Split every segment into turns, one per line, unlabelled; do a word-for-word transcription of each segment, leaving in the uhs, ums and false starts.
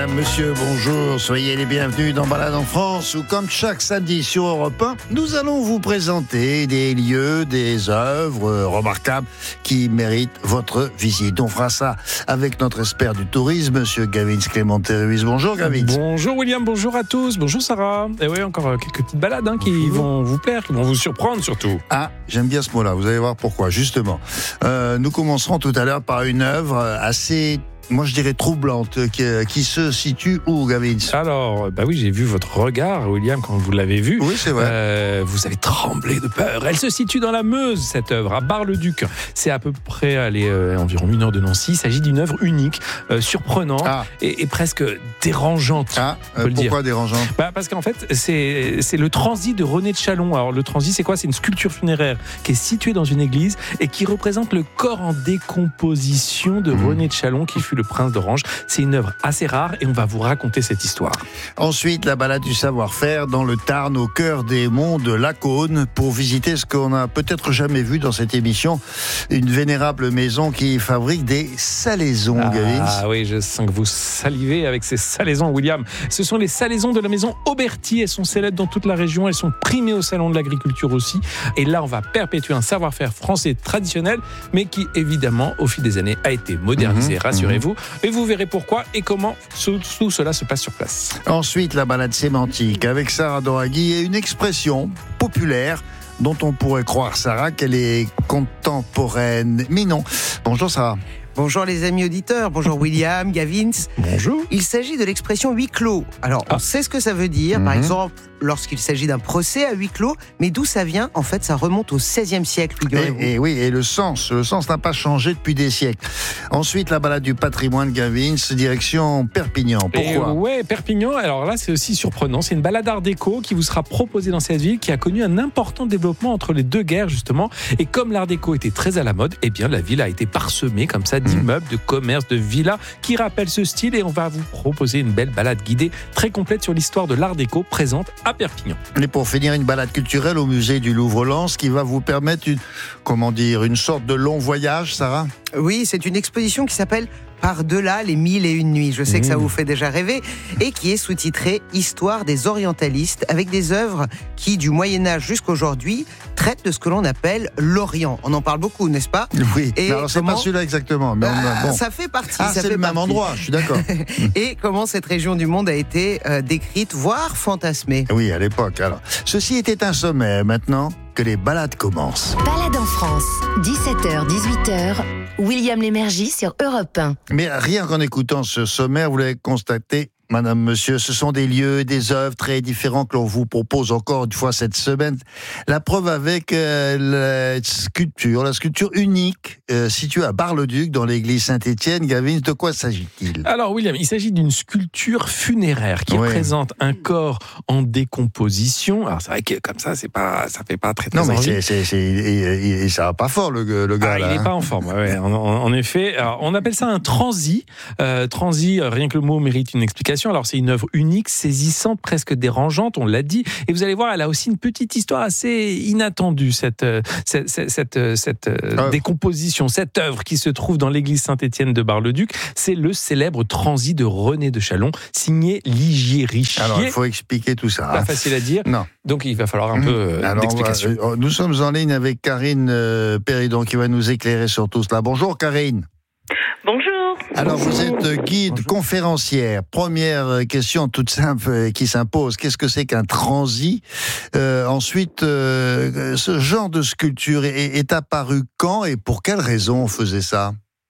Mesdames, Messieurs, bonjour, soyez les bienvenus dans Balade en France, où comme chaque samedi sur Europe un, nous allons vous présenter des lieux, des œuvres remarquables qui méritent votre visite. On fera ça avec notre expert du tourisme, Monsieur Gavin Clément-Ruiz. Bonjour Gavin.
Bonjour William, bonjour à tous, bonjour Sarah. Et oui, encore quelques petites balades hein, qui bonjour. vont vous plaire, qui vont vous surprendre surtout.
Ah, j'aime bien ce mot-là, vous allez voir pourquoi, justement. Euh, nous commencerons tout à l'heure par une œuvre assez... moi je dirais troublante, qui, qui se situe où, Gavin?
Alors, bah oui, j'ai vu votre regard, William, quand vous l'avez vue.
Oui, c'est vrai.
Euh, vous avez tremblé de peur. Elle se situe dans la Meuse, cette œuvre, à Bar-le-Duc. C'est à peu près allez, euh, environ une heure de Nancy. Il s'agit d'une œuvre unique, euh, surprenante ah. et, et presque dérangeante.
Ah, euh, pourquoi dire. dérangeante
bah, Parce qu'en fait, c'est, c'est le transit de René de Chalon. Alors, le transit, c'est quoi? C'est une sculpture funéraire qui est située dans une église et qui représente le corps en décomposition de mmh. René de Chalon, qui fut le Prince d'Orange. C'est une œuvre assez rare et on va vous raconter cette histoire.
Ensuite, la balade du savoir-faire dans le Tarn, au cœur des monts de Lacaune, pour visiter ce qu'on n'a peut-être jamais vu dans cette émission, une vénérable maison qui fabrique des salaisons.
Ah
Gavin.
oui, je sens que vous salivez avec ces salaisons, William. Ce sont les salaisons de la maison Auberti. Elles sont célèbres dans toute la région. Elles sont primées au salon de l'agriculture aussi. Et là, on va perpétuer un savoir-faire français traditionnel, mais qui, évidemment, au fil des années, a été modernisé. Mmh, rassurez-vous. Mmh. Et vous verrez pourquoi et comment tout cela se passe sur place.
Ensuite, la balade sémantique avec Sarah Doraghi et une expression populaire dont on pourrait croire, Sarah, qu'elle est contemporaine. Mais non. Bonjour Sarah.
Bonjour les amis auditeurs, bonjour William, Gavin.
Bonjour.
Il s'agit de l'expression huis clos. Alors, ah. on sait ce que ça veut dire, mm-hmm. par exemple, lorsqu'il s'agit d'un procès à huis clos, mais d'où ça vient? En fait, ça remonte au seizième siècle, figurez-vous.
Et, et oui, et le sens, le sens n'a pas changé depuis des siècles. Ensuite, la balade du patrimoine, Gavin, direction Perpignan. Pourquoi?
et Ouais, Perpignan, alors là, c'est aussi surprenant. C'est une balade art déco qui vous sera proposée dans cette ville qui a connu un important développement entre les deux guerres, justement. Et comme l'art déco était très à la mode, eh bien, la ville a été parsemée comme ça d'immeubles, de commerces, de villas qui rappellent ce style, et on va vous proposer une belle balade guidée très complète sur l'histoire de l'art déco présente à Perpignan.
Et pour finir, une balade culturelle au musée du Louvre-Lens qui va vous permettre une, comment dire, une sorte de long voyage, Sarah?
Oui, c'est une exposition qui s'appelle Par-delà les mille et une nuits. Je sais mmh. que ça vous fait déjà rêver, et qui est sous-titrée Histoire des orientalistes, avec des œuvres qui, du Moyen-Âge jusqu'aujourd'hui, traitent de ce que l'on appelle l'Orient. On en parle beaucoup, n'est-ce pas?
Oui, et alors c'est comment... pas celui-là exactement. Mais on... bon.
Ça fait partie.
Ah,
ça
c'est
fait
le
partie.
même endroit, je suis d'accord.
Et comment cette région du monde a été euh, décrite, voire fantasmée.
Oui, à l'époque. Alors, ceci était un sommet. Maintenant que les balades commencent.
Balade en France, dix-sept heures dix-huit heures, William Lémergie sur Europe un.
Mais rien qu'en écoutant ce sommaire, vous l'avez constaté, Madame, Monsieur, ce sont des lieux et des œuvres très différents que l'on vous propose encore une fois cette semaine. La preuve avec euh, la sculpture, la sculpture unique euh, située à Bar-le-Duc dans l'église Saint-Étienne. Gavin, de quoi s'agit-il? Alors
William, il s'agit d'une sculpture funéraire qui oui. représente un corps en décomposition. Alors c'est vrai que comme ça, c'est pas, ça fait pas très très.
Non mais
envie.
c'est, c'est, c'est, et, et ça va pas fort le, le gars
ah,
là.
Il est
hein.
pas en forme. Ouais, en, en, en effet, alors, on appelle ça un transi. Euh, transi, rien que le mot mérite une explication. Alors c'est une œuvre unique, saisissante, presque dérangeante, on l'a dit. Et vous allez voir, elle a aussi une petite histoire assez inattendue, cette, cette, cette, cette, cette ah. décomposition, cette œuvre qui se trouve dans l'église Saint-Étienne de Bar-le-Duc. C'est le célèbre transit de René de Chalon, signé Ligier Richier.
Alors il faut expliquer tout ça.
Pas hein. facile à dire.
Non.
Donc il va falloir un mmh. peu
Alors,
d'explication.
Va, nous sommes en ligne avec Karine euh, Péridon qui va nous éclairer sur tout cela. Bonjour Karine.
Bonjour.
Alors, vous êtes guide, Bonjour. conférencière. Première question toute simple qui s'impose. Qu'est-ce que c'est qu'un transit? euh, Ensuite, euh, ce genre de sculpture est, est apparu quand et pour quelle raison on faisait ça?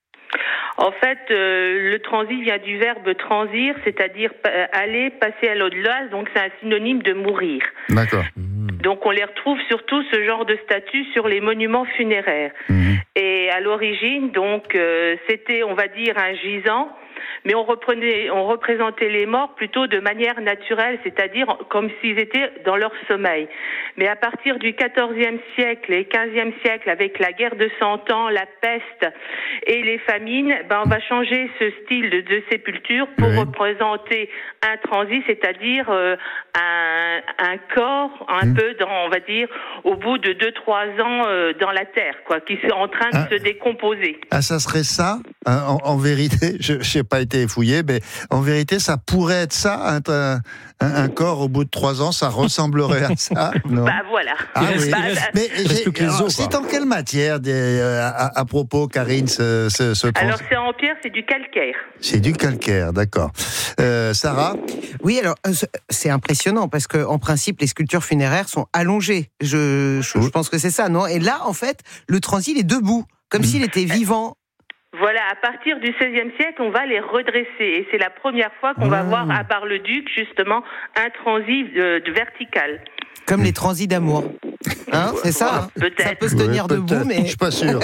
En fait, euh, le transit vient du verbe transir, c'est-à-dire euh, aller, passer à l'au-delà, donc c'est un synonyme de mourir.
D'accord.
Donc on les retrouve surtout, ce genre de statue, sur les monuments funéraires. Mmh. Et à l'origine, donc, euh, c'était, on va dire, un gisant, mais on reprenait, on représentait les morts plutôt de manière naturelle, c'est-à-dire comme s'ils étaient dans leur sommeil. Mais à partir du quatorzième siècle et quinzième siècle, avec la guerre de Cent Ans, la peste et les famines, ben on va changer ce style de, de sépulture pour oui. représenter un transit, c'est-à-dire euh, un, un corps un mmh. peu, dans, on va dire, au bout de deux trois ans euh, dans la terre, quoi, qui est en train de ah. se décomposer.
Ah, ça serait ça, hein, en, en vérité. Je n'ai pas été été fouillé. Mais en vérité, ça pourrait être ça, un, un, un corps au bout de trois ans, ça ressemblerait à ça. Non.
Bah voilà.
Ah oui.
Bah,
Mais
reste que les
alors,
os,
c'est
quoi.
en quelle matière, des, euh, à, à propos, Karine, ce, ce, ce trans-
alors c'est en pierre, c'est du calcaire.
C'est du calcaire, d'accord. Euh, Sarah?
Oui, alors euh, c'est impressionnant parce que en principe les sculptures funéraires sont allongées. Je, je, je pense que c'est ça, non? Et là, en fait, le transi il est debout, comme
Mmh.
s'il était vivant.
Voilà, à partir du seizième siècle, on va les redresser. Et c'est la première fois qu'on
Ah.
va voir à Bar-le-Duc, justement, un transi de, de vertical.
Comme les transis d'amour. Hein, c'est ça, hein.
Peut-être.
Ça peut se tenir
Ouais,
debout,
peut-être.
mais...
Je suis pas sûr.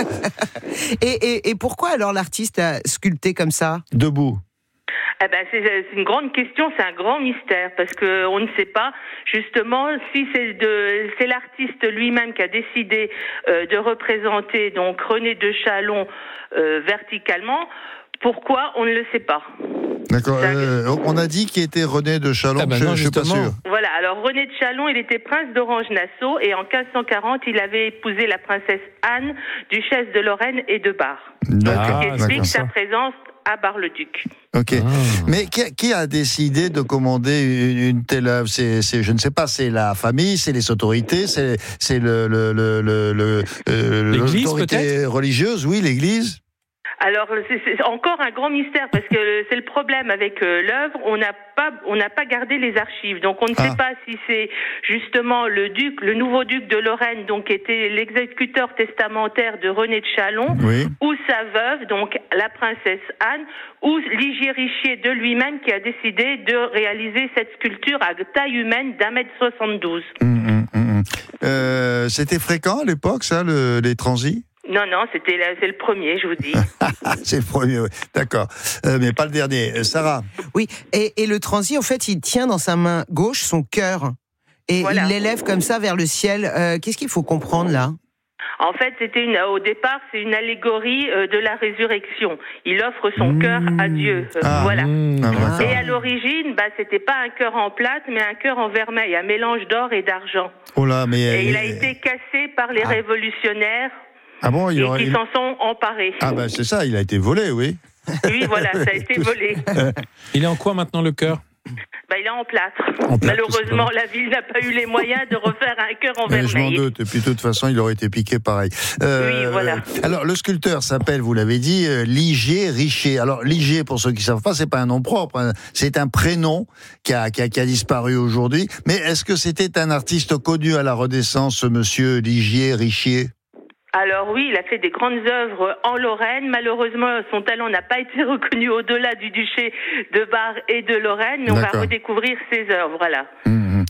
Et, et, et pourquoi alors l'artiste a sculpté comme ça?
Debout.
Eh ben, c'est, c'est une grande question, c'est un grand mystère, parce que on ne sait pas justement si c'est de, c'est l'artiste lui-même qui a décidé euh, de représenter donc René de Chalon euh, verticalement. Pourquoi, on ne le sait pas.
D'accord.
Ça-
Euh, on a dit qu'il était René de Chalon.
Ah ben
je,
non,
je suis pas
justement.
sûr.
Voilà, alors René de Chalon, il était prince d'Orange-Nassau et en quinze cent quarante, il avait épousé la princesse Anne, duchesse de Lorraine et de Bar.
D'accord.
Ce qui
Ah,
explique
d'accord.
sa présence à Bar-le-Duc.
Ok.
Ah.
Mais qui, qui a décidé de commander une, une telle œuvre? C'est, c'est, je ne sais pas. C'est la famille, c'est les autorités, c'est, c'est le, le, le, le, le euh,
L'Église,
l'autorité
peut-être
religieuse, oui, l'Église.
Alors c'est, c'est encore un grand mystère parce que c'est le problème avec euh, l'œuvre, on n'a pas on n'a pas gardé les archives, donc on ne
Ah.
sait pas si c'est justement le duc, le nouveau duc de Lorraine, donc qui était l'exécuteur testamentaire de René de Chalon,
Oui.
ou sa veuve, donc la princesse Anne, ou Ligier Richier de lui-même qui a décidé de réaliser cette sculpture à taille humaine d'un mètre soixante-douze.
Hum, hum, hum, hum. Euh, c'était fréquent à l'époque, ça, le, les transis?
Non, non, c'était la- c'est le premier, je vous dis.
C'est le premier, oui. D'accord. Euh, mais pas le dernier. Euh, Sarah?
Oui, et, et le transi, en fait, il tient dans sa main gauche son cœur. Et
Voilà.
il l'élève comme ça vers le ciel. Euh, qu'est-ce qu'il faut comprendre là?
En fait, c'était une, au départ, c'est une allégorie euh, de la résurrection. Il offre son
Mmh.
cœur à Dieu. Euh,
Ah.
Voilà.
Mmh.
Ah, d'accord.
Et à l'origine, bah, c'était pas un cœur en plate, mais un cœur en vermeil, un mélange d'or et d'argent.
Oh là, mais.
Et il
euh,
a été cassé par les
Ah.
révolutionnaires
Ah bon, il
et
aurait.
qui s'en sont emparés.
Ah ben c'est ça, il a été volé, oui.
Oui, voilà, ça a été volé.
Il est en quoi maintenant, le cœur?
Bah, il est en plâtre.
En plâtre,
Malheureusement, la ville n'a pas eu les moyens de refaire un cœur en
Mais je m'en
vermeil.
doute. Et puis de toute façon, il aurait été piqué pareil. Euh,
Oui, voilà.
Alors le sculpteur s'appelle, vous l'avez dit, euh, Ligier Richier. Alors Ligier, pour ceux qui savent pas, c'est pas un nom propre. Hein. C'est un prénom qui a, qui a, qui a disparu aujourd'hui. Mais est-ce que c'était un artiste connu à la Renaissance, ce monsieur Ligier Richier?
Alors oui, il a fait des grandes œuvres en Lorraine. Malheureusement, son talent n'a pas été reconnu au-delà du duché de Bar et de Lorraine, mais on va
D'accord.
redécouvrir ses œuvres, voilà.
Mmh.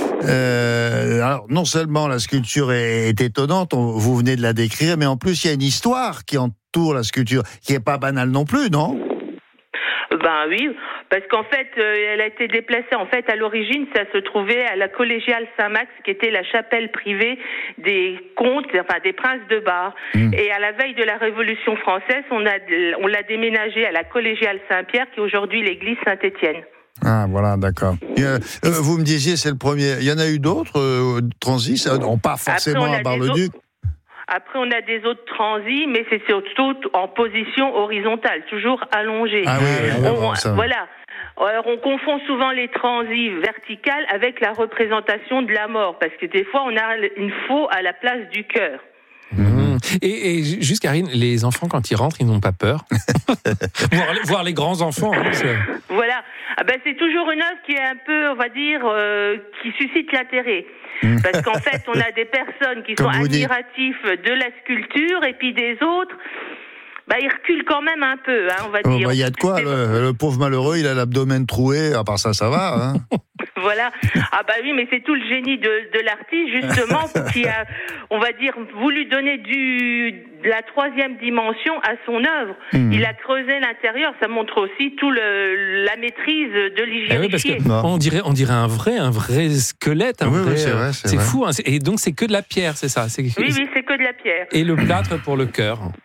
Euh, alors non seulement la sculpture est, est étonnante, on- vous venez de la décrire, mais en plus il y a une histoire qui entoure la sculpture, qui est pas banale non plus, non?
Ben oui, parce qu'en fait, euh, elle a été déplacée. En fait, à l'origine, ça se trouvait à la collégiale Saint-Max, qui était la chapelle privée des comtes, enfin des princes de Bar.
Mmh.
Et à la veille de la Révolution française, on a, on l'a déménagée à la collégiale Saint-Pierre, qui est aujourd'hui l'église Saint-Étienne.
Ah, voilà, d'accord. Euh, euh, vous me disiez, c'est le premier. Il y en a eu d'autres, euh, transis, euh, non, pas forcément
Après, on a
à
des
Bar-le-Duc.
Après, on a des autres transis, mais c'est surtout en position horizontale, toujours allongée.
Ah oui, oui,
On-
bon, ça.
voilà. Alors, on confond souvent les transis verticales avec la représentation de la mort, parce que des fois, on a une faux à la place du cœur.
Mmh. Et, et juste, Karine, les enfants, quand ils rentrent, ils n'ont pas peur voir, voir les grands enfants. Hein, c'est...
Voilà. Ah ben, c'est toujours une œuvre qui est un peu, on va dire, euh, qui suscite l'intérêt. Parce qu'en fait, on a des personnes qui
Comme
sont
vous dites.
admiratifs de la sculpture, et puis des autres, bah, ils reculent quand même un peu, hein, on va
Oh,
dire.
bah, il y a de quoi,
C'est-
le, le pauvre malheureux, il a l'abdomen troué, à part ça, ça va. Hein.
Voilà. Ah bah oui, mais c'est tout le génie de, de l'artiste, justement, qui a, on va dire, voulu donner du, de la troisième dimension à son œuvre.
Mmh.
Il a creusé l'intérieur. Ça montre aussi tout le, la maîtrise de Ligier
Eh oui, parce
Richier.
que on dirait, on dirait un vrai, un vrai squelette. Un
Oui, oui,
vrai,
c'est
euh,
vrai, c'est
c'est
vrai.
fou. Hein, c'est- et donc, c'est que de la pierre, c'est ça. C'est...
Oui, oui, c'est que de la pierre.
Et le plâtre pour le cœur.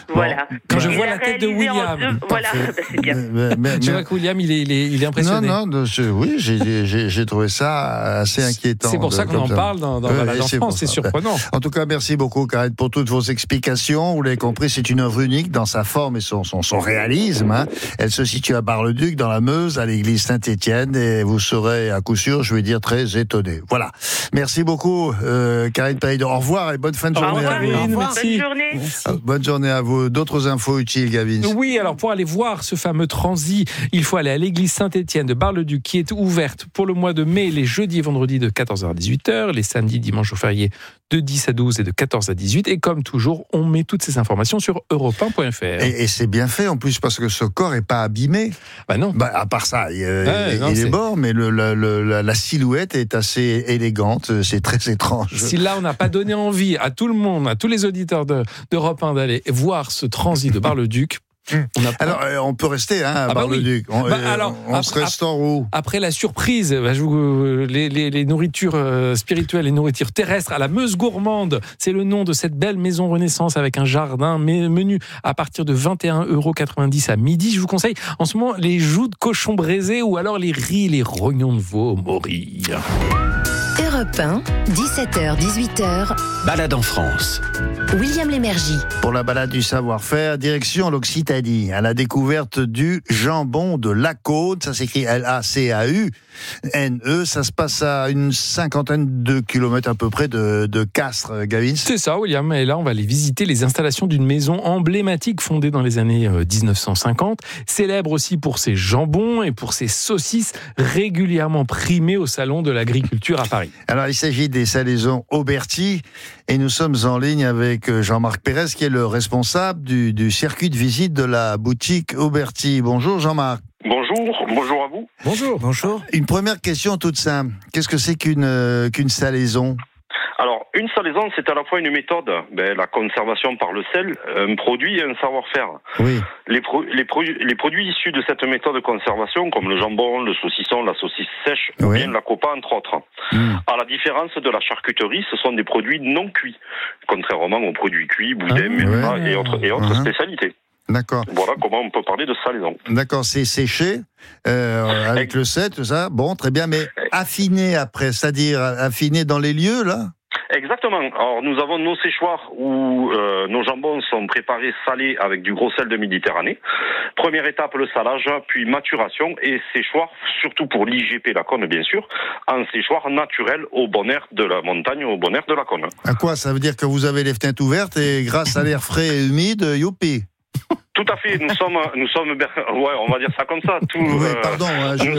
Voilà.
Quand je
Il
vois
a
la tête de
réalisé en
William.
deux- Voilà, bah, c'est bien.
Mais- mais-
Je
mais-
vois que William, il est, il est, il est impressionné.
Non, non, je- oui, j'ai, j'ai, j'ai trouvé ça assez inquiétant.
C'est pour ça
de-
qu'on
comme
en parle dans, dans
Oui,
Balade
et
en
c'est
France,
pour
c'est
ça.
surprenant.
En tout cas, merci beaucoup, Karine, pour toutes vos explications. Vous l'avez compris, c'est une œuvre unique dans sa forme et son, son, son réalisme. Hein. Elle se situe à Bar-le-Duc, dans la Meuse, à l'église Saint-Étienne, et vous serez, à coup sûr, je vais dire, très étonné. Voilà. Merci beaucoup, euh, Karine Païdo. Au revoir et bonne fin de
Au
journée
revoir,
à vous.
Karine,
revoir.
merci.
Bonne journée.
Euh, Bonne journée à vous. D'autres infos utiles, Gavin?
Oui, alors pour aller voir ce fameux transit, il faut aller à l'église Saint-Étienne de Bar-le-Duc qui est ouverte pour le mois de mai, les jeudis et vendredis de quatorze heures à dix-huit heures, les samedis, dimanches ou fériés de dix à douze et de quatorze à dix-huit. Et comme toujours, on met toutes ces informations sur europe un point f r.
Et, et c'est bien fait en plus parce que ce corps est pas abîmé.
Bah non.
Bah, à part ça, il, euh,
Ouais,
il
non,
est
c'est-
mort, mais le, le- le- la, la silhouette est assez élégante. C'est très étrange.
Si là, on n'a pas donné envie à tout le monde, à tous les auditeurs de- d'Europe un d'aller voir ce transit de Bar-le-Duc, on a pas-
Alors, euh, on peut rester hein, à
Ah bah
Bar-le-Duc. On,
Bah,
euh,
alors,
on se
après-
restaure où?
Après la surprise, bah, je vous- les, les- les nourritures euh, spirituelles, les nourritures terrestres à la Meuse Gourmande, c'est le nom de cette belle maison Renaissance avec un jardin, mais menu à partir de vingt et un euros quatre-vingt-dix à midi. Je vous conseille en ce moment les joues de cochon braisé ou alors les riz, les rognons de veau moris.
Europe un, dix-sept heures dix-huit heures,
Balade en France.
William Lémergie.
Pour la balade du savoir-faire, direction l'Occitanie, à la découverte du jambon de la Côte. Ça s'écrit L A C A U N E. Ça se passe à une cinquantaine de kilomètres à peu près de, de Castres, Gavin.
C'est ça, William. Et là, on va aller visiter les installations d'une maison emblématique fondée dans les années euh, dix-neuf cent cinquante, célèbre aussi pour ses jambons et pour ses saucisses régulièrement primées au salon de l'agriculture à Paris.
Alors, il s'agit des salaisons Auberti et nous sommes en ligne avec Jean-Marc Pérez, qui est le responsable du, du circuit de visite de la boutique Auberti. Bonjour Jean-Marc.
Bonjour, bonjour à vous.
Bonjour.
Bonjour.
Une première question toute simple. Qu'est-ce que c'est qu'une euh, qu'une salaison?
Alors, une salaison, c'est à la fois une méthode, ben, la conservation par le sel, un produit et un savoir-faire.
Oui.
Les, pro- les, pro- les produits issus de cette méthode de conservation, comme le jambon, le saucisson, la saucisse sèche, ou
Oui.
bien la copa, entre autres.
Mmh.
À la différence de la charcuterie, ce sont des produits non cuits, contrairement aux produits cuits, boudin,
Ah,
méfa
ouais.
et autres, et autres
Mhm.
spécialités.
D'accord.
Voilà comment on peut parler de salaison.
D'accord, c'est séché euh, avec le sel, tout ça. Bon, très bien, mais affiné après, c'est-à-dire affiné dans les lieux, là?
Exactement. Alors, nous avons nos séchoirs où euh, nos jambons sont préparés salés avec du gros sel de Méditerranée. Première étape, le salage, puis maturation et séchoir, surtout pour l'I G P Laconne, bien sûr, un séchoir naturel au bon air de la montagne, au bon air de Laconne.
À quoi? Ça veut dire que vous avez les fenêtres ouvertes et grâce à l'air frais et humide, youpi.
Tout à fait. Nous sommes, nous sommes, ber- ouais, on va dire ça comme ça. Tout,
Oui,
euh,
pardon. hein, je-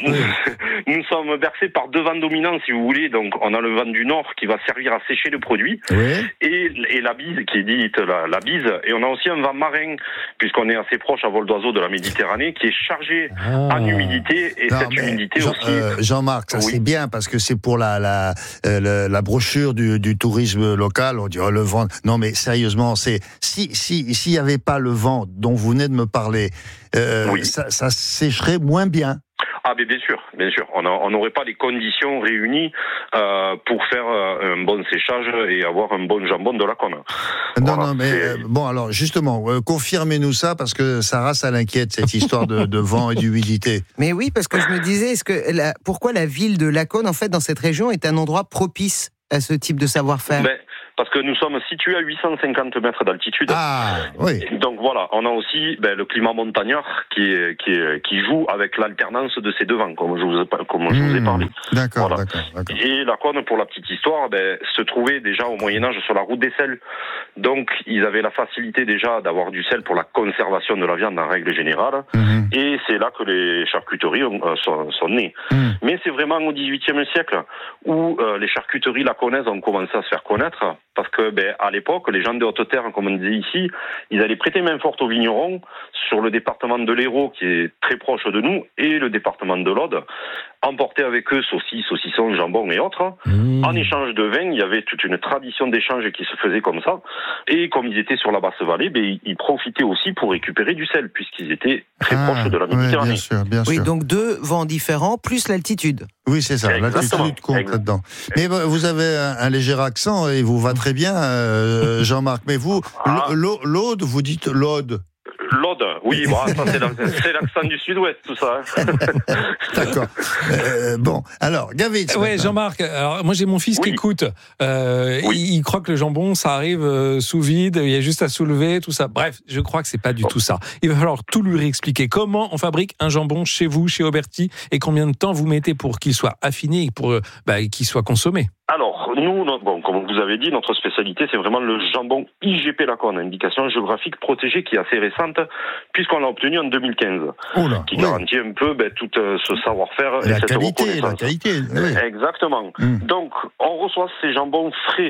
nous, nous sommes bercés par deux vents dominants, si vous voulez. Donc, on a le vent du nord qui va servir à sécher le produit.
Oui.
Et, et la bise qui est dite la, la bise. Et on a aussi un vent marin, puisqu'on est assez proche à vol d'oiseau de la Méditerranée, qui est chargé
Ah.
en humidité. Et
Non,
cette
mais
humidité
Jean-
aussi.
euh, Jean-Marc, ça
Oui.
c'est bien parce que c'est pour la la, euh, le- la brochure du, du tourisme local. On dit oh, le vent. Non, mais sérieusement, c'est si si s'il y avait pas le vent dont vous venez de me parler, euh,
Oui.
ça, ça sécherait moins bien.
Ah, mais bien sûr, bien sûr. On a- on n'aurait pas les conditions réunies euh, pour faire euh, un bon séchage et avoir un bon jambon de Laconne.
Non,
Voilà,
non, mais
c'est-
euh, bon, alors justement, euh, confirmez-nous ça parce que Sarah, ça l'inquiète cette histoire de, de vent et d'humidité.
Mais oui, parce que je me disais, est-ce que la- pourquoi la ville de Laconne, en fait, dans cette région, est un endroit propice à ce type de savoir-faire?
Ben, parce que nous sommes situés à huit cent cinquante mètres d'altitude.
Ah, oui.
Donc voilà, on a aussi ben, le climat montagnard qui, est, qui, est, qui joue avec l'alternance de ces deux vents, comme je vous ai, comme je vous ai
Mmh.
parlé.
D'accord,
Voilà.
d'accord, d'accord.
Et Laconne, pour la petite histoire, ben, se trouvait déjà au Moyen-Âge sur la route des sels. Donc ils avaient la facilité déjà d'avoir du sel pour la conservation de la viande en règle générale.
Mhm.
Et c'est là que les charcuteries ont- euh, sont, sont nées.
Mhm.
Mais c'est vraiment au dix-huitième siècle où euh, les charcuteries laconnaises ont commencé à se faire connaître, parce que ben, à l'époque, les gens de Haute-Terre, comme on disait ici, ils allaient prêter main forte aux vignerons sur le département de l'Hérault, qui est très proche de nous, et le département de l'Aude, emporter avec eux saucisses, saucissons, jambon et autres.
Mmh.
En échange de vin, il y avait toute une tradition d'échange qui se faisait comme ça. Et comme ils étaient sur la basse vallée, ben, ils profitaient aussi pour récupérer du sel, puisqu'ils étaient très
Ah,
proches de la
ouais,
Méditerranée.
bien sûr, bien
Oui,
sûr.
donc deux vents différents, plus l'altitude.
Oui, c'est ça,
Exactement.
l'altitude compte
Exact.
là-dedans. Mais vous avez un, un léger accent et vous va très très bien, euh, Jean-Marc. Mais vous,
Ah.
l'Aude, vous dites l'Aude.
L'Aude, oui, bon, ça c'est l'accent, c'est l'accent du sud-ouest, tout ça. Hein.
D'accord. Euh, bon, alors, Gavitz.
Ouais, Jean-Marc, alors moi j'ai mon fils
Oui.
qui écoute. Euh,
Oui.
il, il croit que le jambon, ça arrive euh, sous vide, il y a juste à soulever, tout ça. Bref, je crois que c'est pas du
Bon.
tout ça. Il va falloir tout lui réexpliquer. Comment on fabrique un jambon chez vous, chez Auberti, et combien de temps vous mettez pour qu'il soit affiné et pour euh, bah, qu'il soit consommé?
Alors, nous, notre- bon, comme vous avez dit, notre spécialité, c'est vraiment le jambon I G P Laconne, indication géographique protégée qui est assez récente, puisqu'on l'a obtenu en deux mille quinze,
Oh là,
qui
oui.
garantit un peu ben, tout euh, ce savoir-faire et
La
cette
qualité, la
reconnaissance.
qualité. Oui.
Exactement.
Mm.
Donc, on reçoit ces jambons frais.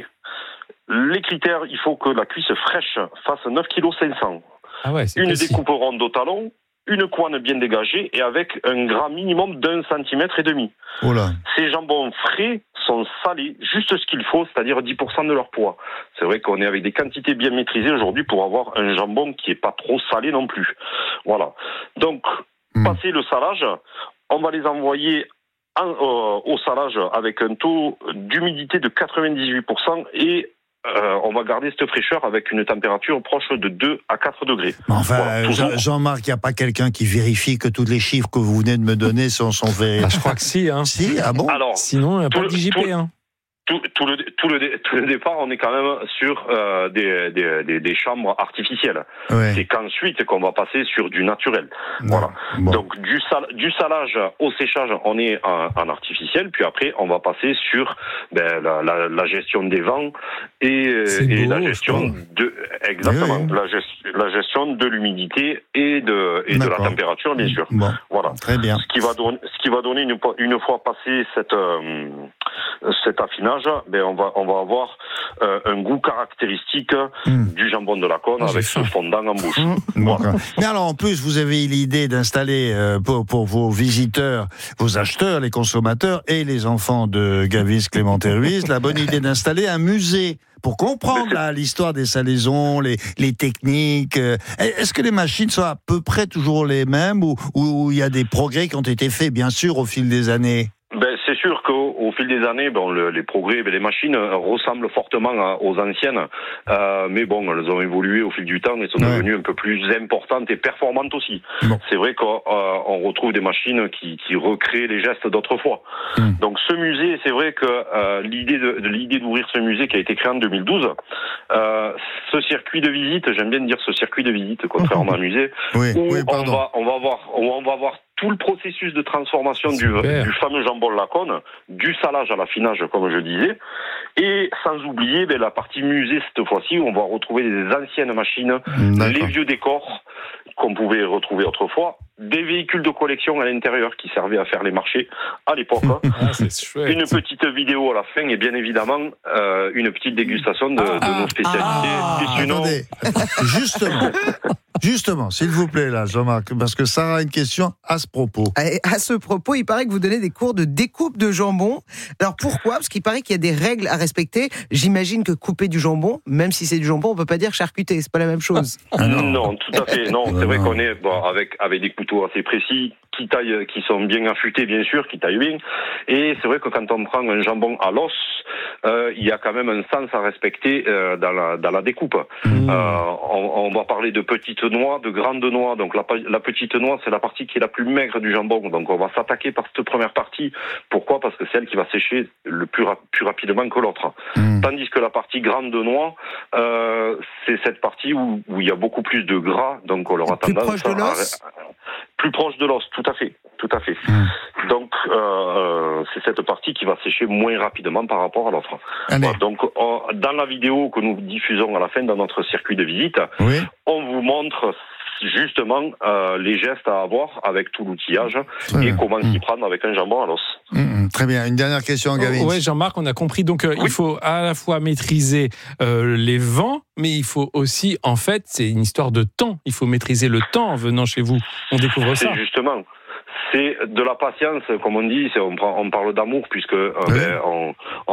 Les critères, il faut que la cuisse fraîche fasse neuf virgule cinq kilos.
Ah ouais, c'est
Une
précis.
découpe ronde au talon, une couenne bien dégagée et avec un gras minimum d'un centimètre et demi.
Oh là.
Ces jambons frais sont salés, juste ce qu'il faut, c'est-à-dire dix pour cent de leur poids. C'est vrai qu'on est avec des quantités bien maîtrisées aujourd'hui pour avoir un jambon qui est pas trop salé non plus. Voilà. Donc,
Mm.
passer le salage, on va les envoyer en- euh, au salage avec un taux d'humidité de quatre-vingt-dix-huit pour cent et euh, on va garder cette fraîcheur avec une température proche de deux à quatre degrés.
Mais enfin,
Voilà,
euh,
toujours.
Jean- Jean-Marc, il n'y a pas quelqu'un qui vérifie que tous les chiffres que vous venez de me donner sont, sont vrais.
Ah, je crois que si, hein.
Si, ah bon?
Alors,
Sinon, il n'y a
tout
pas de
le-
D J P,
tout-
hein.
Tout, tout, le, tout, le, tout le départ, on est quand même sur euh, des, des, des, des chambres artificielles.
Ouais.
C'est qu'ensuite qu'on va passer sur du naturel. Voilà.
Bon.
Donc du, sal, du salage au séchage, on est en, en artificiel, puis après on va passer sur ben, la, la, la gestion des vents et, euh,
C'est
et
beau,
la gestion
c'est beau.
de exactement
Oui, oui.
La, gest, la gestion de l'humidité et de et de la
D'accord.
température, bien sûr.
Bon,
Voilà.
très bien.
Ce qui va donner, ce qui va donner une, une fois passé cette, euh, cet affinage, ben on va, on va avoir euh, un goût caractéristique
Mm.
du jambon de Laconne
Ah, j'ai
avec
faim.
ce fondant en bouche.
Bon,
Voilà.
mais alors, en plus, vous avez eu l'idée d'installer euh, pour, pour vos visiteurs, vos acheteurs, les consommateurs et les enfants de Gavis, Clément et Ruiz, la bonne idée d'installer un musée pour comprendre là, l'histoire des salaisons, les, les techniques. euh, Est-ce que les machines sont à peu près toujours les mêmes ou ou il y a des progrès qui ont été faits, bien sûr, au fil des années?
Ben, c'est sûr qu'au au fil des années, bon, le, les progrès, ben, les machines euh, ressemblent fortement à- aux anciennes, euh, mais bon, elles ont évolué au fil du temps et sont
Ouais.
devenues un peu plus importantes et performantes aussi.
Bon.
C'est vrai qu'on euh, on retrouve des machines qui, qui recréent les gestes d'autrefois.
Mm.
Donc ce musée, c'est vrai que euh, l'idée de, de l'idée d'ouvrir ce musée qui a été créé en deux mille douze, euh, ce circuit de visite, j'aime bien dire ce circuit de visite, contrairement à un musée,
Oui,
où
oui,
on
pardon.
va on va voir on va voir tout le processus de transformation du,
Super.
du fameux jambon Laconne, du salage à l'affinage, comme je disais, et sans oublier ben, la partie musée cette fois-ci, où on va retrouver les anciennes machines,
D'accord.
les vieux décors qu'on pouvait retrouver autrefois, des véhicules de collection à l'intérieur qui servaient à faire les marchés à l'époque,
Ah, c'est chouette.
une petite vidéo à la fin et bien évidemment euh, une petite dégustation de,
Ah,
de nos spécialités.
Ah,
Et sinon-
attendez, attendez. justement, justement, s'il vous plaît, là, Jean-Marc, parce que Sarah a une question à ce propos.
Et à ce propos, il paraît que vous donnez des cours de découpe de jambon. Alors pourquoi? Parce qu'il paraît qu'il y a des règles à respecter. J'imagine que couper du jambon, même si c'est du jambon, on peut pas dire charcuter, c'est pas la même chose.
Ah non.
non. tout à fait. Non,
Ah
c'est vrai
non.
qu'on est bon, avec avec des couteaux assez précis, qui taillent, qui sont bien affûtés, bien sûr, qui taillent bien. Et c'est vrai que quand on prend un jambon à l'os, euh, il y a quand même un sens à respecter euh, dans la dans la découpe.
Mmh.
Euh, on, on va parler de petites noix, de grandes noix. Donc la, la petite noix, c'est la partie qui est la plus maigre du jambon. Donc on va s'attaquer par cette première partie. Pourquoi? Parce que c'est elle qui va sécher le plus, ra- plus rapidement que l'autre.
Mmh.
Tandis que la partie grande de noix, euh, c'est cette partie où, où il y a beaucoup plus de gras. Donc on aura
Plus
tendance
proche de
à-
l'os
à- plus proche de l'os, tout à fait, tout à fait.
Mmh.
Donc euh, c'est cette partie qui va sécher moins rapidement par rapport à l'autre.
Allez,
Voilà, donc on- dans la vidéo que nous diffusons à la fin dans notre circuit de visite,
oui.
on vous montre justement euh, les gestes à avoir avec tout l'outillage
Très
et
bien.
comment
Mmh.
s'y prendre avec un jambon à l'os.
Mmh, mmh, très bien. Une dernière question, Gavin.
Ouais, Jean-Marc, on a compris. Donc, euh, il faut à la fois maîtriser euh, les vents, mais il faut aussi, en fait, c'est une histoire de temps. Il faut maîtriser le temps en venant chez vous. On découvre ça.
C'est justement, C'est de la patience, comme on dit, c'est, on, prend, on parle d'amour, puisque euh,
oui.
ben, on,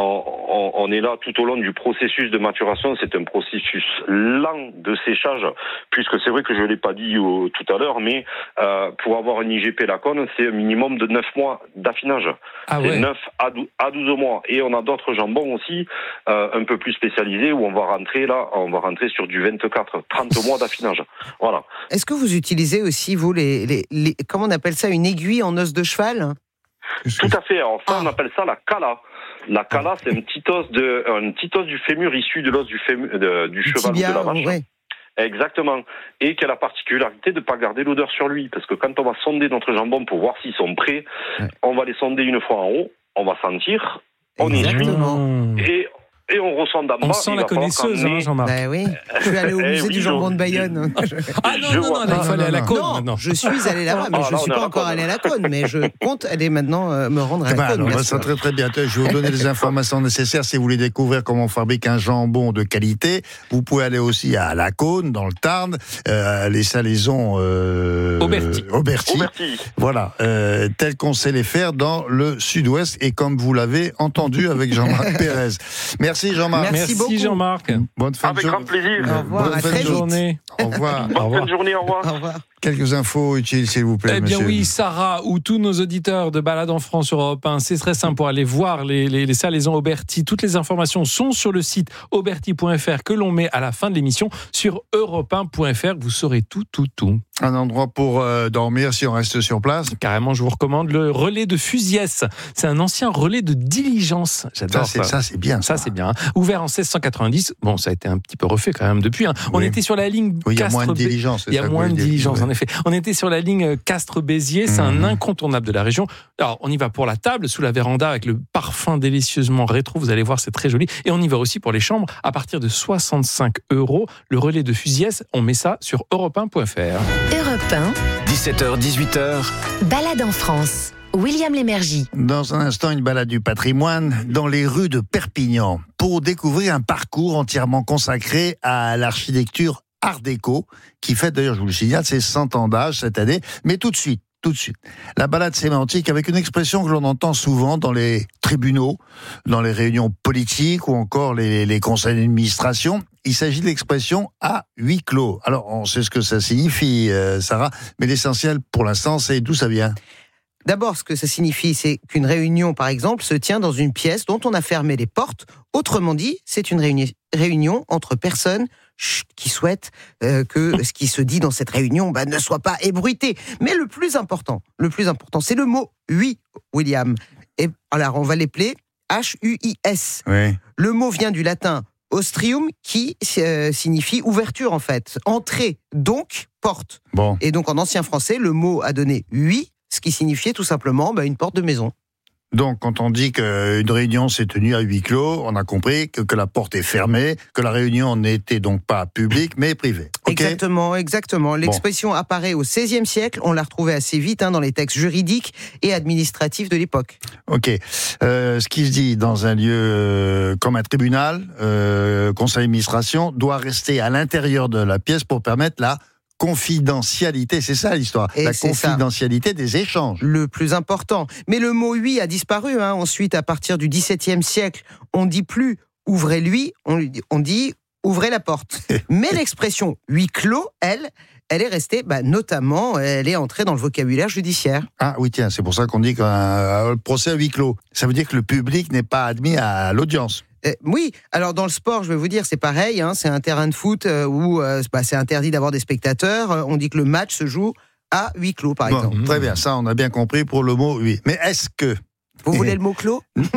on, on est là tout au long du processus de maturation. C'est un processus lent de séchage, puisque c'est vrai que je ne l'ai pas dit euh, tout à l'heure, mais euh, pour avoir un I G P Laconne, c'est un minimum de neuf mois d'affinage.
Ah
c'est
ouais.
neuf à douze mois. Et on a d'autres jambons aussi, euh, un peu plus spécialisés, où on va rentrer là, on va rentrer sur du vingt-quatre, trente mois d'affinage. Voilà.
Est-ce que vous utilisez aussi, vous, les, les, les comment on appelle ça, une aiguille en os de cheval?
Tout à fait. Alors ça,
Ah.
on appelle ça la cala. La cala, c'est un petit os de, un petit os du fémur issu de l'os du fémur, de, du
Le
cheval ou
tibia,
de la vache.
ouais.
Exactement. Et qui a la particularité de ne pas garder l'odeur sur lui. Parce que quand on va sonder notre jambon pour voir s'ils sont prêts,
Ouais.
on va les sonder une fois en haut, on va sentir, on essuie,
Exactement.
Mmh.
et, et on ressent d'en bas.
On sent
Il
la
va falloir
connaisseuse,
qu'en
hein,
nez-
Jean-Marc.
Bah oui, je suis allé au
Eh
musée
oui,
du jambon de
je-
Bayonne.
Ah non,
Je
non,
vois.
non, là, il
Non,
fallait
non,
à la
non.
côte
Non,
maintenant.
je suis allé là-bas, mais
Ah,
je
là,
ne suis
on est
pas
à
encore
la
allé à la Cône, mais je compte aller maintenant euh, me rendre à
Eh
la
ben,
Cône.
alors,
bien
ça
sûr.
très très bien. Je vais vous donner les informations nécessaires si vous voulez découvrir comment on fabrique un jambon de qualité. Vous pouvez aller aussi à La Cône, dans le Tarn, euh, les salaisons euh,
Auberti.
Auberti.
Auberti.
Voilà, euh, tel qu'on sait les faire dans le Sud-Ouest et comme vous l'avez entendu avec Jean-Marc Pérez. Merci Jean-Marc.
Merci
Merci
beaucoup.
Jean-Marc.
Bonne fin
Avec
de
grand
journée.
plaisir.
Au revoir,
Bonne
à
fin de
très vite.
Journée.
Au revoir.
Bonne fin de journée, au revoir.
Au revoir.
Quelques infos utiles, s'il vous plaît,
Eh bien
monsieur.
oui, Sarah, ou tous nos auditeurs de Balade en France sur Europe un, c'est très simple pour aller voir les, les, les salaisons Auberti. Toutes les informations sont sur le site auberti point f r que l'on met à la fin de l'émission sur europe un point f r. Vous saurez tout, tout, tout.
Un endroit pour euh, dormir si on reste sur place.
Carrément, je vous recommande le relais de Fusiès. C'est un ancien relais de diligence.
Ça,
J'adore
c'est,
ça.
ça, c'est bien.
Ça, c'est bien. hein. Ouvert en seize cent quatre-vingt-dix. Bon, ça a été un petit peu refait quand même depuis. hein. On
Oui.
était sur la ligne
Oui, il y a moins de
Castres-
diligence. c'est
Il y a
ça que
moins
vous
de
voulez dire.
diligence,
Oui.
en effet. On était sur la ligne Castres-Béziers, c'est
Mhm.
un incontournable de la région. Alors, on y va pour la table, sous la véranda, avec le parfum délicieusement rétro, vous allez voir, c'est très joli. Et on y va aussi pour les chambres, à partir de soixante-cinq euros. Le relais de Fusiès, on met ça sur europe un point f r.
Europe un,
dix-sept heures, dix-huit heures.
balade en France. William Lémergie.
Dans un instant, une balade du patrimoine dans les rues de Perpignan pour découvrir un parcours entièrement consacré à l'architecture Art déco, qui fête d'ailleurs, je vous le signale, ses cent ans d'âge cette année. Mais tout de suite, tout de suite, la balade sémantique avec une expression que l'on entend souvent dans les tribunaux, dans les réunions politiques ou encore les, les conseils d'administration. Il s'agit de l'expression à huis clos. Alors, on sait ce que ça signifie, euh, Sarah, mais l'essentiel pour l'instant, c'est d'où ça vient.
D'abord, ce que ça signifie, c'est qu'une réunion, par exemple, se tient dans une pièce dont on a fermé les portes. Autrement dit, c'est une réuni- réunion entre personnes chut, qui souhaitent euh, que ce qui se dit dans cette réunion bah, ne soit pas ébruité. Mais le plus important, le plus important, c'est le mot « huis », William. Et alors, on va l'épeler H U I S.
Oui.
Le mot vient du latin « ostrium » qui euh, signifie ouverture, en fait. Entrée, donc porte.
Bon.
Et donc, en ancien français, le mot a donné « huis », ce qui signifiait tout simplement bah, une porte de maison.
Donc, quand on dit qu'une réunion s'est tenue à huis clos, on a compris que, que la porte est fermée, que la réunion n'était donc pas publique, mais privée. Ok.
Exactement, exactement. L'expression apparaît au seizième siècle. On l'a retrouvée assez vite hein, dans les textes juridiques et administratifs de l'époque.
Ok. Euh, ce qui se dit dans un lieu euh, comme un tribunal, euh, conseil d'administration, doit rester à l'intérieur de la pièce pour permettre la confidentialité. C'est ça l'histoire.
Et
La
c'est ça.
confidentialité des échanges.
Le plus important. Mais le mot « huis » a disparu. Hein. Ensuite, à partir du dix-septième siècle, on dit plus « ouvrez-lui », on, on dit « ouvrez la porte ». Mais l'expression « huis clos », elle, elle est restée, bah, notamment, elle est entrée dans le vocabulaire judiciaire.
Ah oui, tiens, c'est pour ça qu'on dit qu'un procès à huis clos, ça veut dire que le public n'est pas admis à l'audience.
Euh, oui, alors dans le sport, je vais vous dire, c'est pareil, hein, c'est un terrain de foot euh, où euh, bah, c'est interdit d'avoir des spectateurs. Euh, on dit que le match se joue à huis clos, par
Bon,
exemple.
très bien, ça on a bien compris pour le mot oui. Mais est-ce que
Vous voulez le mot clos ?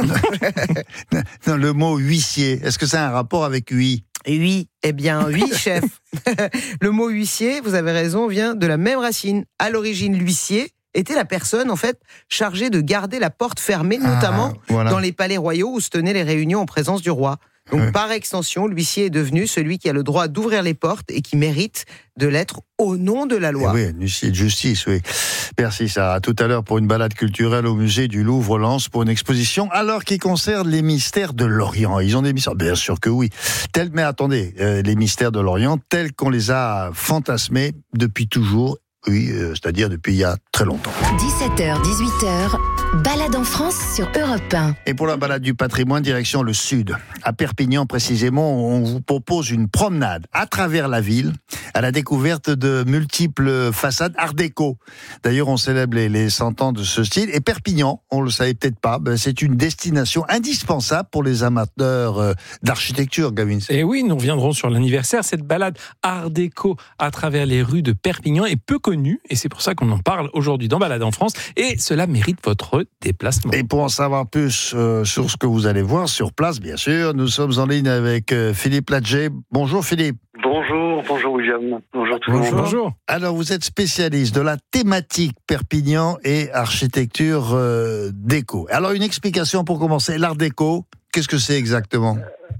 non, le mot huissier, est-ce que ça a un rapport avec huit?
Oui, eh bien oui, chef. Le mot huissier, vous avez raison, vient de la même racine. À l'origine, l'huissier était la personne, en fait, chargée de garder la porte fermée, notamment
Ah, voilà.
dans les palais royaux où se tenaient les réunions en présence du roi. Donc,
Ouais.
par extension, l'huissier est devenu celui qui a le droit d'ouvrir les portes et qui mérite de l'être au nom de la loi.
Eh oui, un huissier de justice, oui. Merci Sarah. À tout à l'heure pour une balade culturelle au musée du Louvre-Lens pour une exposition, alors qui concerne les mystères de l'Orient. Ils ont des mystères, bien sûr que oui. Tel, mais attendez, euh, les mystères de l'Orient tels qu'on les a fantasmés depuis toujours. oui, euh, c'est-à-dire depuis il y a très longtemps.
dix-sept heures, dix-huit heures, balade en France sur Europe un.
Et pour la balade du patrimoine, direction le sud. À Perpignan, précisément, on vous propose une promenade à travers la ville, à la découverte de multiples façades art déco. D'ailleurs, on célèbre les, les cent ans de ce style. Et Perpignan, on le savait peut-être pas, ben c'est une destination indispensable pour les amateurs euh, d'architecture, Gavin.
Et oui, nous reviendrons sur l'anniversaire. Cette balade art déco à travers les rues de Perpignan est peu connue, et c'est pour ça qu'on en parle aujourd'hui dans Balade en France, et cela mérite votre déplacement.
Et pour en savoir plus euh, sur ce que vous allez voir sur place, bien sûr, nous sommes en ligne avec euh, Philippe Ladger. Bonjour Philippe.
Bonjour, bonjour William, bonjour tout le monde.
Bonjour.
Alors vous êtes spécialiste de la thématique Perpignan et architecture euh, déco. Alors une explication pour commencer, l'art déco, qu'est-ce que c'est exactement ?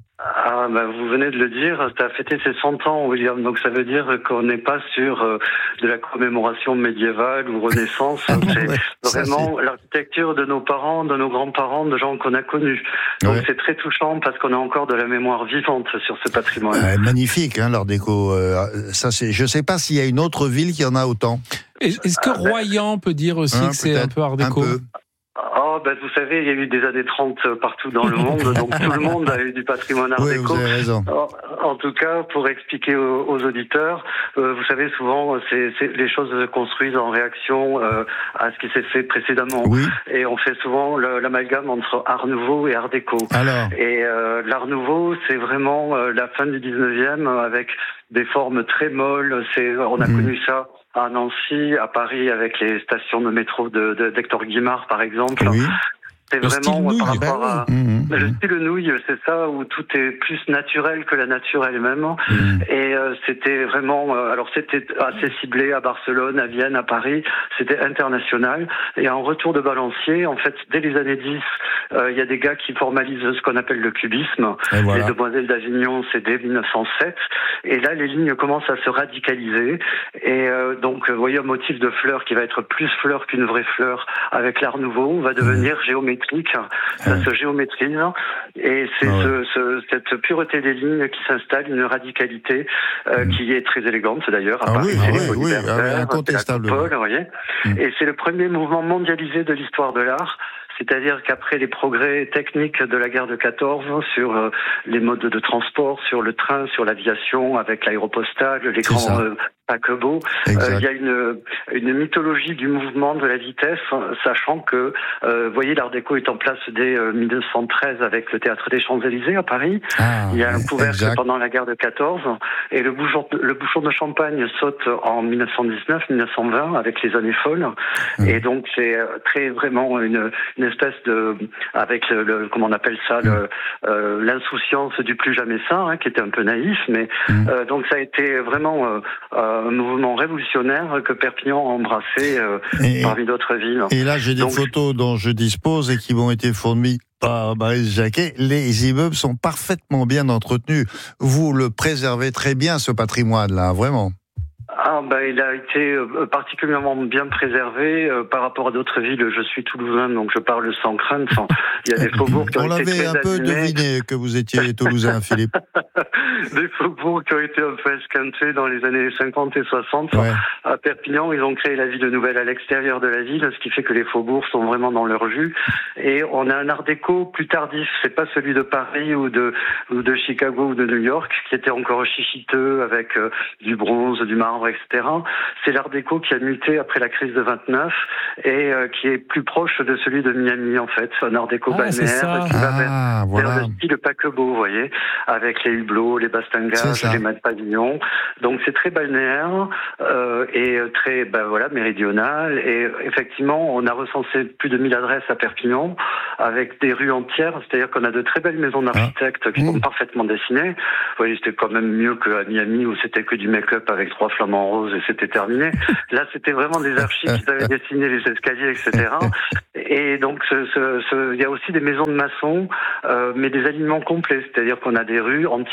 Ah, ben, vous venez de le dire, ça a fêté ses cent ans, William, donc ça veut dire qu'on n'est pas sur euh, de la commémoration médiévale ou Renaissance, c'est
ouais,
vraiment
ça,
l'architecture de nos parents, de nos grands-parents, de gens qu'on a connus. Donc
ouais.
c'est très touchant parce qu'on a encore de la mémoire vivante sur ce patrimoine.
Euh, magnifique, hein, l'art déco. Euh, ça, c'est. Je ne sais pas s'il y a une autre ville qui en a autant.
Est-ce que Royan peut dire aussi
Hein,
que c'est un peu art déco ?
un peu.
Oh, ben, vous savez, il y a eu des années trente partout dans le monde, donc tout le monde a eu du patrimoine art
Oui,
déco.
vous avez raison.
En, en tout cas, pour expliquer aux, aux auditeurs, euh, vous savez, souvent, c'est, c'est, les choses se construisent en réaction euh, à ce qui s'est fait précédemment.
Oui.
Et on fait souvent le, l'amalgame entre art nouveau et art déco.
Alors.
Et euh, l'art nouveau, c'est vraiment euh, la fin du dix-neuvième, avec des formes très molles. C'est, on a mmh. connu ça à Nancy, à Paris, avec les stations de métro de, de, d'Hector Guimard, par exemple.
Oui.
C'est
le
vraiment
style
par
nouille.
rapport à...
Mmh, mmh.
Le style nouille, c'est ça, où tout est plus naturel que la nature elle-même. Mmh. Et euh, c'était vraiment... Euh, alors c'était assez ciblé à Barcelone, à Vienne, à Paris. C'était international. Et en retour de balancier, en fait, dès les années dix, il euh, y a des gars qui formalisent ce qu'on appelle le cubisme. Voilà. Les Demoiselles d'Avignon, c'est dès dix-neuf cent sept. Et là, les lignes commencent à se radicaliser. Et euh, donc, vous voyez un motif de fleur qui va être plus fleur qu'une vraie fleur avec l'art nouveau, va devenir mmh. géométrique. Ça ouais. se géométrise et c'est ah ouais. ce, ce, cette pureté des lignes qui s'installe, une radicalité euh, mmh. qui est très élégante d'ailleurs. À
ah
Paris,
oui,
c'est
oui, oui, ah, incontestable.
Coupole, vous voyez. Mmh. Et c'est le premier mouvement mondialisé de l'histoire de l'art. C'est-à-dire qu'après les progrès techniques de la guerre de quatorze sur euh, les modes de transport, sur le train, sur l'aviation, avec l'aéropostale, les grands euh, paquebots, il euh, y a une, une mythologie du mouvement, de la vitesse, sachant que, euh, vous voyez, l'art déco est en place dès euh, dix-neuf cent treize avec le Théâtre des Champs-Élysées à Paris. Ah, il y a un couvercle exact. Pendant la guerre de quatorze, et le bouchon, le bouchon de champagne saute en dix-neuf cent dix-neuf dix-neuf cent vingt avec les années folles. Mmh. Et donc c'est très vraiment une, une espèce de, avec le, le comment on appelle ça, mmh. le, euh, l'insouciance du plus jamais sain, hein, qui était un peu naïf, mais mmh. euh, donc ça a été vraiment euh, un mouvement révolutionnaire que Perpignan a embrassé euh, et, parmi d'autres villes.
Et là, j'ai des donc, photos dont je dispose et qui m'ont été fournies par Maryse Jacquet. Les immeubles sont parfaitement bien entretenus. Vous le préservez très bien, ce patrimoine-là, vraiment.
Ah ben il a été euh, particulièrement bien préservé euh, par rapport à d'autres villes. Je suis toulousain, donc je parle sans crainte. Il y a des faubourgs qui ont
On
été très
l'avait un peu
abîmés.
deviné que vous étiez toulousain, Philippe.
Des faubourgs qui ont été un peu esquintés dans les années cinquante et soixante. Ouais. À Perpignan, ils ont créé la ville nouvelle à l'extérieur de la ville, ce qui fait que les faubourgs sont vraiment dans leur jus. Et on a un art déco plus tardif. C'est pas celui de Paris ou de ou de Chicago ou de New York, qui était encore chichiteux avec euh, du bronze, du marbre, et cetera. C'est l'art déco qui a muté après la crise de vingt-neuf et euh, qui est plus proche de celui de Miami, en fait. Un art déco ah, balnéaire qui va vers,
ah, voilà.
vers le style paquebot, vous voyez, avec les hublots, les bastingages, les mâts de pavillon. Donc c'est très balnéaire euh, et très, ben voilà, méridional. Et effectivement, on a recensé plus de mille adresses à Perpignan avec des rues entières. C'est-à-dire qu'on a de très belles maisons d'architectes ah. qui mmh. sont parfaitement dessinées. Vous voyez, c'était quand même mieux qu'à Miami où c'était que du make-up avec trois flamants roses et c'était terminé. Là, c'était vraiment des archis qui avaient dessiné les escaliers, et cetera. Et donc, ce, ce, ce, il y a aussi des maisons de maçons, euh, mais des alignements complets. C'est-à-dire qu'on a des rues entières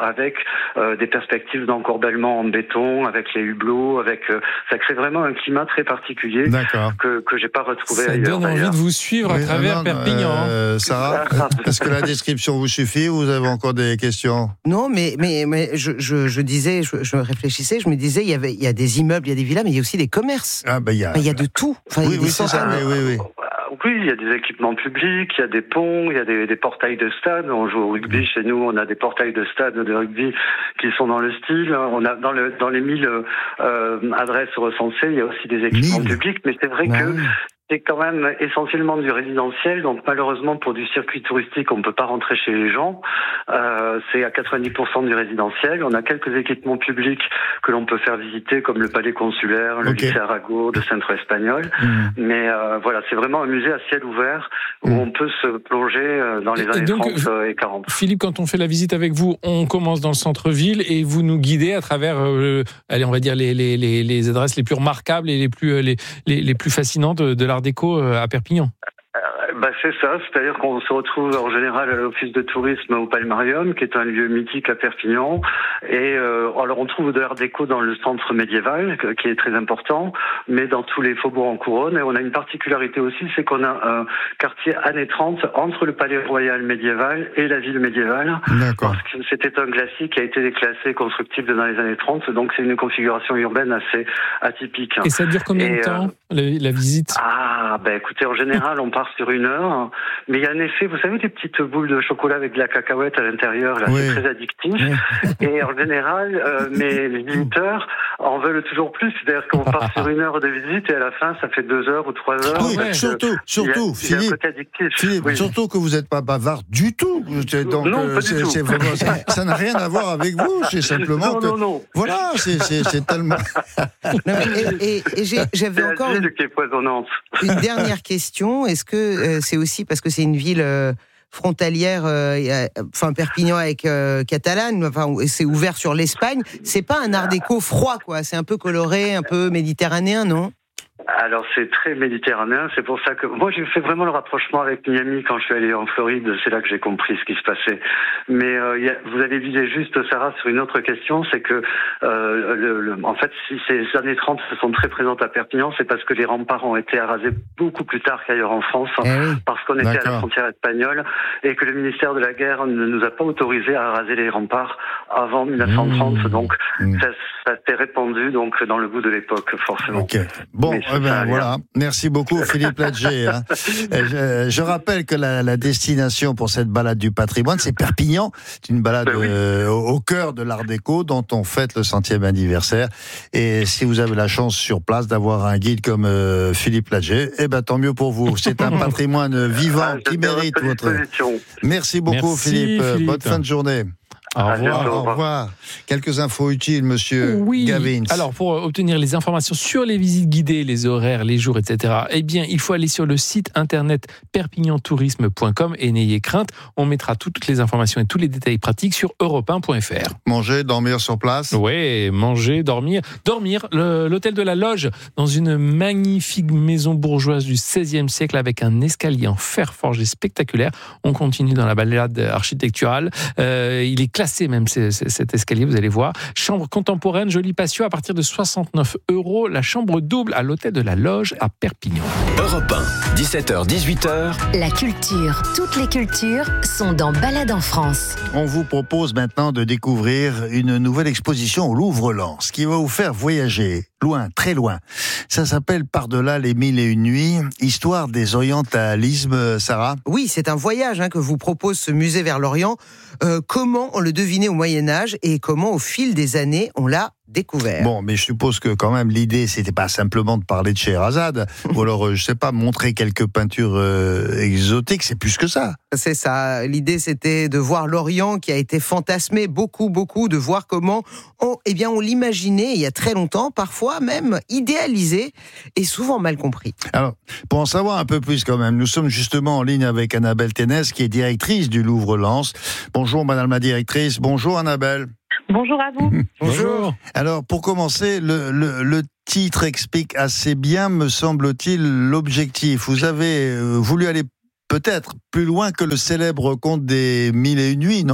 avec euh, des perspectives d'encorbellement en béton, avec les hublots, avec euh, ça crée vraiment un climat très particulier
D'accord.
que que j'ai pas retrouvé
Ça
ailleurs.
donne envie
d'ailleurs.
de vous suivre
Oui,
à travers
non, non,
Perpignan. hein.
euh, Sarah, est-ce que la description vous suffit ou vous avez encore des questions?
Non, mais, mais, mais je, je, je disais, je, je réfléchissais, je me disais, il y, avait, il y a des immeubles, il y a des villas, mais il y a aussi des commerces.
Ah, ben, il y a.
Enfin, il y a de tout. Enfin, il y
Oui,
a
oui,
des
c'est ça.
centaines.
Oui, oui, oui.
Oui, il y a des équipements publics, il y a des ponts, il y a des, des portails de stade. On joue au rugby chez nous, on a des portails de stade de rugby qui sont dans le style. On a dans, le, dans les mille euh, adresses recensées, il y a aussi des équipements
Mille.
publics, mais c'est vrai
Bah
que
oui.
c'est quand même essentiellement du résidentiel, donc malheureusement pour du circuit touristique, on ne peut pas rentrer chez les gens. Euh, c'est à quatre-vingt-dix pour cent du résidentiel. On a quelques équipements publics que l'on peut faire visiter, comme le palais consulaire, le
Okay.
lycée Arago de Centre Espagnol.
Mmh.
Mais euh, voilà, c'est vraiment un musée à ciel ouvert où
Mmh.
on peut se plonger euh, dans les
Et
années
donc,
trente euh, et quarante.
Philippe, quand on fait la visite avec vous, on commence dans le centre-ville et vous nous guidez à travers, euh, allez, on va dire les, les, les, les adresses les plus remarquables et les plus, les, les, les plus fascinantes de, de l'art déco à Perpignan.
Bah c'est ça, c'est-à-dire qu'on se retrouve en général à l'office de tourisme au Palmarium, qui est un lieu mythique à Perpignan. Et euh, alors on trouve de l'art déco dans le centre médiéval, qui est très important, mais dans tous les faubourgs en couronne. Et on a une particularité aussi, c'est qu'on a un quartier années trente entre le palais royal médiéval et la ville médiévale.
D'accord.
Parce que c'était un glacis qui a été déclassé constructible dans les années trente, donc c'est une configuration urbaine assez atypique.
Et ça dure combien
Et,
de temps, la, la visite?
Ah, ben écoutez, en général, on part sur une heure, mais il y a un effet, vous savez, des petites boules de chocolat avec de la cacahuète à l'intérieur, là,
Oui.
c'est très addictif. Et en général, euh, mes les visiteurs en veulent toujours plus, c'est-à-dire qu'on part sur une heure de visite et à la fin, ça fait deux heures ou trois heures.
Oui,
parce que
surtout, surtout,
il y a, il y a un
Philippe.
côté addictif.
Philippe,
Oui.
surtout que vous n'êtes pas bavard du tout. Donc,
Non,
euh,
pas du
c'est,
tout.
c'est vraiment, c'est- ça n'a rien à voir avec vous. C'est simplement
Non,
que.
non, non.
Voilà, c'est, c'est, c'est tellement.
Non, mais- et, et- et j'ai-
C'est
j'avais
la
encore
ville
une,
qui est poisonnante.
une dernière question. Est-ce que euh, c'est aussi parce que c'est une ville euh, frontalière, euh, y a- enfin Perpignan avec euh, Catalane, enfin où c'est ouvert sur l'Espagne. C'est pas un art déco froid, quoi. C'est un peu coloré, un peu méditerranéen, non?
Alors c'est très méditerranéen, c'est pour ça que moi j'ai fait vraiment le rapprochement avec Miami quand je suis allé en Floride, c'est là que j'ai compris ce qui se passait. Mais euh, y a, vous avez visé juste Sarah sur une autre question, c'est que euh, le, le, en fait si ces années trente se sont très présentes à Perpignan, c'est parce que les remparts ont été arasés beaucoup plus tard qu'ailleurs en France,
Eh oui.
parce qu'on était à
D'accord.
la frontière espagnole et que le ministère de la Guerre ne nous a pas autorisé à araser les remparts avant mille neuf cent trente,
Mmh.
donc
Mmh.
ça, ça s'est répandu donc dans le goût de l'époque forcément.
Ok. Bon,
Mais
eh
ça
ben,
a
voilà. Merci beaucoup, Philippe Ladger. Hein. Je, je rappelle que la, la destination pour cette balade du patrimoine, c'est Perpignan. C'est une balade
Ben oui.
euh, au, au cœur de l'Art déco dont on fête le centième anniversaire. Et si vous avez la chance sur place d'avoir un guide comme euh, Philippe Ladger, eh ben tant mieux pour vous. C'est un patrimoine vivant
Ah,
qui
je tiens à
mérite
votre
votre.
disposition.
Merci beaucoup,
Merci,
Philippe.
Philippe.
Bonne fin de journée.
Au
À
revoir.
bientôt.
Au revoir. Quelques infos utiles, monsieur
Oui.
Gavins.
Alors, pour obtenir les informations sur les visites guidées, les horaires, les jours, et cetera, eh bien, il faut aller sur le site internet perpignan tourisme point com et n'ayez crainte, on mettra toutes les informations et tous les détails pratiques sur europe un point f r.
Manger, dormir sur place.
Ouais, manger, dormir. Dormir, le- l'hôtel de la Loge, dans une magnifique maison bourgeoise du seizième siècle avec un escalier en fer forgé spectaculaire. On continue dans la balade architecturale. Euh, il est classé même, c'est- c'est- cet escalier, vous allez voir. Chambre contemporaine, joli patio à partir de soixante-neuf euros. La chambre double à l'hôtel de la Loge à Perpignan.
Europe un, dix-sept heures, dix-huit heures.
La culture, toutes les cultures sont dans Balade en France.
On vous propose maintenant de découvrir une nouvelle exposition au Louvre-Lens qui va vous faire voyager loin, très loin. Ça s'appelle Par-delà les mille et une nuits, histoire des orientalismes, Sarah.
Oui, c'est un voyage hein, que vous propose ce musée vers l'Orient. Euh, comment on le devinait au Moyen-Âge et comment, au fil des années, on l'a découvert.
Bon, mais je suppose que quand même l'idée, c'était pas simplement de parler de Scheherazade, ou alors, euh, je sais pas, montrer quelques peintures euh, exotiques, c'est plus que ça.
C'est ça. L'idée, c'était de voir l'Orient qui a été fantasmé beaucoup, beaucoup, de voir comment on, eh bien, on l'imaginait il y a très longtemps, parfois même idéalisé et souvent mal compris.
Alors, pour en savoir un peu plus quand même, nous sommes justement en ligne avec Annabelle Ténès, qui est directrice du Louvre-Lens. Bonjour, madame la directrice. Bonjour, Annabelle.
Bonjour à vous.
Bonjour.
Alors, pour commencer, le, le, le titre explique assez bien, me semble-t-il, l'objectif. Vous avez euh, voulu aller peut-être plus loin que le célèbre conte des mille et une nuits, non ?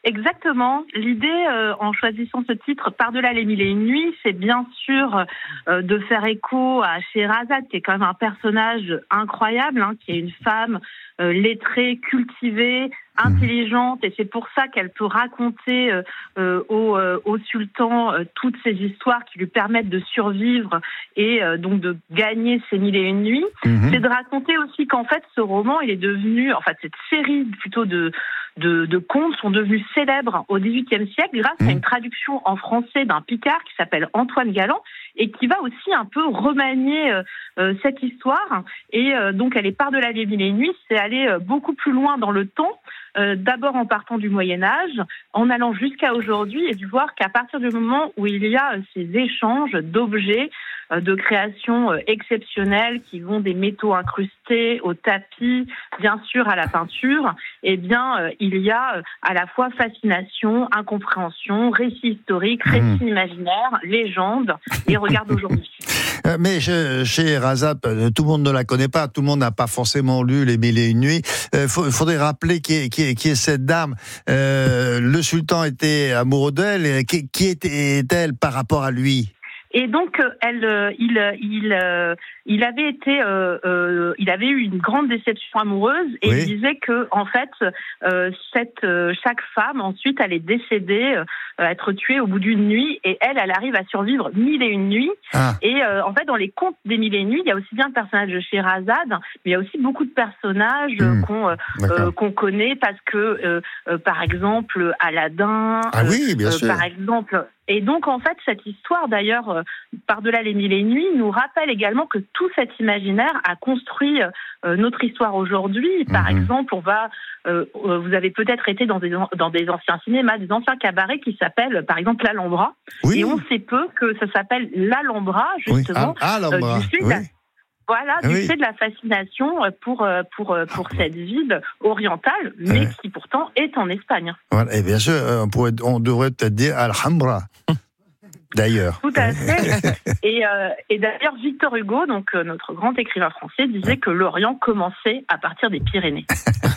Exactement. L'idée, euh, en choisissant ce titre, Par-delà les mille et une nuits, c'est bien sûr euh, de faire écho à Scheherazade, qui est quand même un personnage incroyable, hein, qui est une femme euh, lettrée, cultivée, intelligente, et c'est pour ça qu'elle peut raconter euh, euh, au, euh, au sultan euh, toutes ces histoires qui lui permettent de survivre et euh, donc de gagner ces mille et une nuits. Mmh. C'est de raconter aussi qu'en fait ce roman, il est devenu, en fait cette série plutôt de de, de contes sont devenus célèbres au dix-huitième siècle grâce mmh. à une traduction en français d'un Picard qui s'appelle Antoine Galland et qui va aussi un peu remanier euh, euh, cette histoire. Et euh, donc elle est par-delà les mille et une nuits, c'est aller euh, beaucoup plus loin dans le temps. Euh, d'abord en partant du Moyen-Âge, en allant jusqu'à aujourd'hui, et de voir qu'à partir du moment où il y a euh, ces échanges d'objets, euh, de créations euh, exceptionnelles qui vont des métaux incrustés au tapis, bien sûr à la peinture, eh bien euh, il y a euh, à la fois fascination, incompréhension, récit historique, récit mmh. imaginaire, légende et regard d'aujourd'hui.
Mais Scheherazade, tout le monde ne la connaît pas, tout le monde n'a pas forcément lu Les Mille et Une Nuits. Il euh, faudrait rappeler qui est, qui est, qui est cette dame. Euh, le sultan était amoureux d'elle. Qui, qui était-elle par rapport à lui ?
Et donc, elle, il, il, il avait été, euh, euh, il avait eu une grande déception amoureuse et oui. il disait que, en fait, euh, cette, euh, chaque femme ensuite allait décéder, euh, être tuée au bout d'une nuit, et elle, elle arrive à survivre mille et une nuits. Ah. Et euh, en fait, dans les contes des mille et une nuits, il y a aussi bien le personnage de Scheherazade, mais il y a aussi beaucoup de personnages mmh. qu'on, euh, qu'on connaît parce que, euh, euh, par exemple, Aladdin.
Ah oui, bien
euh,
sûr.
Par exemple. Et donc, en fait, cette histoire, d'ailleurs, euh, par-delà les mille et une nuits, nous rappelle également que tout cet imaginaire a construit euh, notre histoire aujourd'hui. Par mmh. exemple, on va, euh, vous avez peut-être été dans des, dans des anciens cinémas, des anciens cabarets qui s'appellent, par exemple, l'Alhambra. Oui. Et on sait peu que ça s'appelle l'Alhambra, justement,
oui. ah,
euh, du fait
oui.
Voilà, du
oui.
fait de la fascination pour, pour, pour cette ville orientale, mais ouais. qui pourtant est en Espagne.
Voilà, et bien sûr, on, pourrait, on devrait peut-être dire Alhambra. D'ailleurs.
Tout à fait. et, euh, et d'ailleurs, Victor Hugo, donc euh, notre grand écrivain français, disait ouais. que l'Orient commençait à partir des Pyrénées.
Sarah ?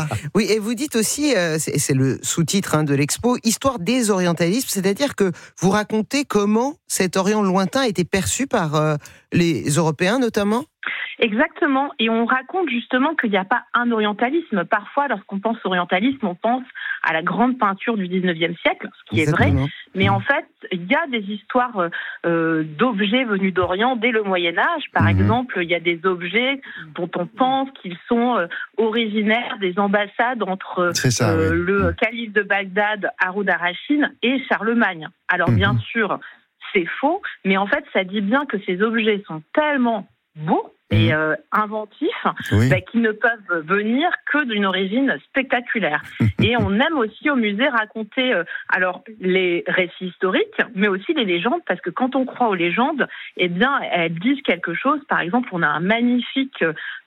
Oui, et vous dites aussi, euh, c'est, c'est le sous-titre hein, de l'expo, Histoire des orientalismes, c'est-à-dire que vous racontez comment cet Orient lointain était perçu par euh, les Européens notamment ?
Exactement, et on raconte justement qu'il n'y a pas un orientalisme. Parfois, lorsqu'on pense orientalisme, on pense à la grande peinture du dix-neuvième siècle, ce qui Exactement. Est vrai, mais mmh. en fait, il y a des histoires euh, d'objets venus d'Orient dès le Moyen-Âge. Par mmh. exemple, il y a des objets dont on pense qu'ils sont euh, originaires des ambassades entre
ça,
euh,
oui.
le mmh. calife de Bagdad, Haroun al-Rachid, et Charlemagne. Alors mmh. bien sûr, c'est faux, mais en fait, ça dit bien que ces objets sont tellement beaux et euh, inventifs, oui. bah, qui ne peuvent venir que d'une origine spectaculaire. Et on aime aussi au musée raconter euh, alors les récits historiques, mais aussi les légendes, parce que quand on croit aux légendes, eh bien elles disent quelque chose. Par exemple, on a un magnifique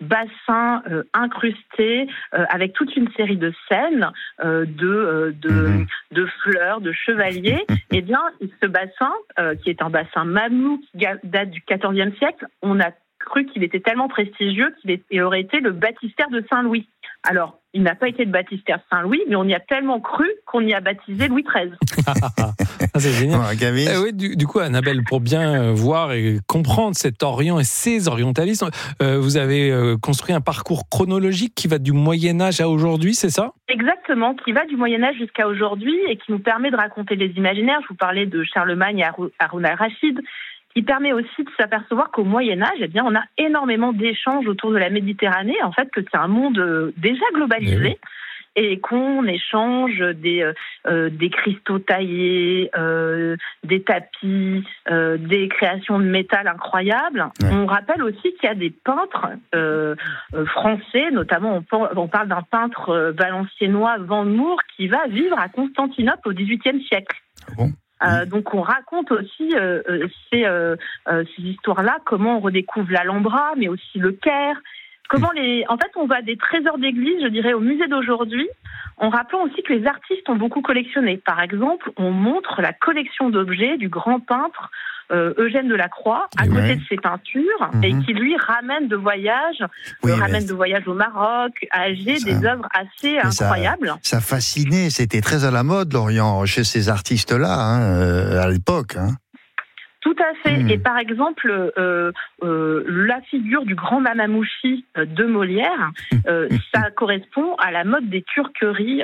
bassin euh, incrusté euh, avec toute une série de scènes euh, de, euh, de, mmh. de fleurs, de chevaliers. Eh bien, ce bassin, euh, qui est un bassin mamelouk qui date du quatorzième siècle, on a cru qu'il était tellement prestigieux qu'il aurait été le baptistère de Saint-Louis. Alors, il n'a pas été le baptistère de Saint-Louis, mais on y a tellement cru qu'on y a baptisé Louis treize.
C'est génial.
Oh,
euh, oui, du, du coup, Annabelle, pour bien voir et comprendre cet Orient et ces orientalismes, euh, vous avez euh, construit un parcours chronologique qui va du Moyen-Âge à aujourd'hui, c'est ça ?
Exactement, qui va du Moyen-Âge jusqu'à aujourd'hui et qui nous permet de raconter les imaginaires. Je vous parlais de Charlemagne et Haroun al-Rachid, qui permet aussi de s'apercevoir qu'au Moyen-Âge, eh bien, on a énormément d'échanges autour de la Méditerranée, en fait, que c'est un monde euh, déjà globalisé, oui. et qu'on échange des, euh, des cristaux taillés, euh, des tapis, euh, des créations de métal incroyables. Oui. On rappelle aussi qu'il y a des peintres euh, euh, français, notamment on, on parle d'un peintre euh, valenciennois, Van Mour, qui va vivre à Constantinople au dix-huitième siècle.
Bon.
Euh, donc on raconte aussi euh, ces, euh, euh, ces histoires-là, comment on redécouvre l'Alhambra, mais aussi le Caire. Comment les, en fait, on va des trésors d'église, je dirais, au musée d'aujourd'hui, en rappelant aussi que les artistes ont beaucoup collectionné. Par exemple, on montre la collection d'objets du grand peintre
euh, Eugène Delacroix à
Et
côté
ouais.
de ses peintures
Mhm.
et qui lui ramène de voyage,
Oui,
euh,
mais
ramène de voyage au Maroc, à Alger,
Ça-
des œuvres assez
mais ça-
incroyables.
Ça fascinait, c'était très à la mode, l'Orient, chez ces artistes-là, hein, euh, à l'époque. Hein.
Tout à fait.
Mmh.
Et par exemple, euh, euh, la figure du grand Mamamouchi de Molière, euh, ça correspond à la mode des turqueries